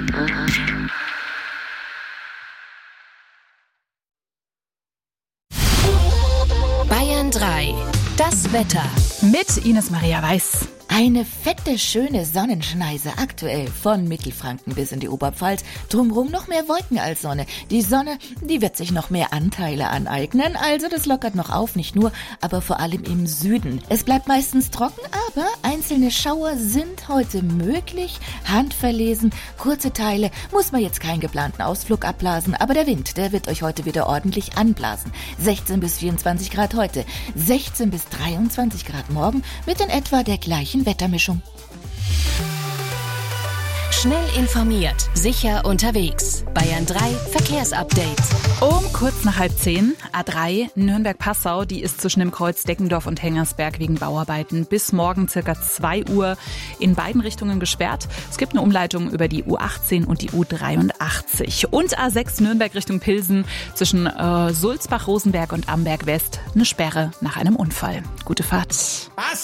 Bayern 3. Das Wetter. Mit Ines Maria Weiß. Eine fette, schöne Sonnenschneise aktuell von Mittelfranken bis in die Oberpfalz. Drumherum noch mehr Wolken als Sonne. Die Sonne, die wird sich noch mehr Anteile aneignen. Also das lockert noch auf, nicht nur, aber vor allem im Süden. Es bleibt meistens trocken, aber einzelne Schauer sind heute möglich. Handverlesen, kurze Teile, muss man jetzt keinen geplanten Ausflug abblasen. Aber der Wind, der wird euch heute wieder ordentlich anblasen. 16 bis 24 Grad heute, 16 bis 23 Grad morgen mit in etwa der gleichen Wettermischung. Schnell informiert, sicher unterwegs. Bayern 3 Verkehrsupdate. Um kurz nach 9:30, A3 Nürnberg-Passau, die ist zwischen dem Kreuz Deckendorf und Hengersberg wegen Bauarbeiten bis morgen ca. 2 Uhr in beiden Richtungen gesperrt. Es gibt eine Umleitung über die U18 und die U83. Und A6 Nürnberg Richtung Pilsen zwischen Sulzbach-Rosenberg und Amberg West eine Sperre nach einem Unfall. Gute Fahrt. Was?